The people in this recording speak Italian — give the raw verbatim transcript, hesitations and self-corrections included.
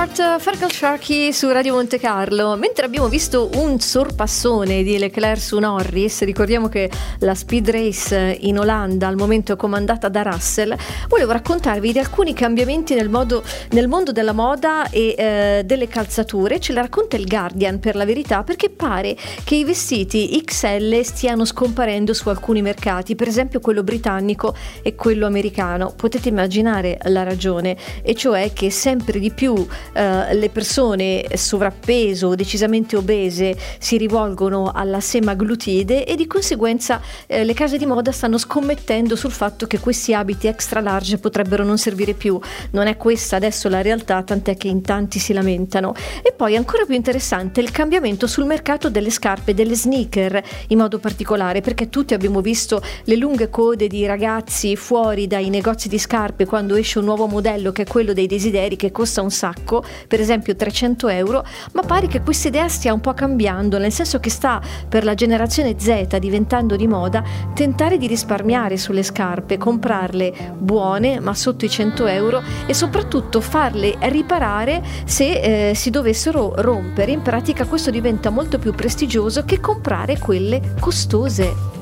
Start, Fergal Sharkey su Radio Monte Carlo. Mentre abbiamo visto un sorpassone di Leclerc su Norris, ricordiamo che la speed race in Olanda al momento è comandata da Russell, volevo raccontarvi di alcuni cambiamenti nel, modo, nel mondo della moda e eh, delle calzature. Ce la racconta il Guardian, per la verità, perché pare che i vestiti X L stiano scomparendo su alcuni mercati, per esempio quello britannico e quello americano. Potete immaginare la ragione, e cioè che sempre di più Uh, le persone sovrappeso o decisamente obese si rivolgono alla semaglutide e di conseguenza uh, le case di moda stanno scommettendo sul fatto che questi abiti extra large potrebbero non servire più. Non è questa adesso la realtà, tant'è che in tanti si lamentano. E poi ancora più interessante il cambiamento sul mercato delle scarpe, delle sneaker in modo particolare, perché tutti abbiamo visto le lunghe code di ragazzi fuori dai negozi di scarpe quando esce un nuovo modello, che è quello dei desideri, che costa un sacco, per esempio trecento euro, ma pare che questa idea stia un po' cambiando, nel senso che sta per la generazione Z diventando di moda tentare di risparmiare sulle scarpe, comprarle buone ma sotto i cento euro e soprattutto farle riparare se eh, si dovessero rompere. In pratica questo diventa molto più prestigioso che comprare quelle costose.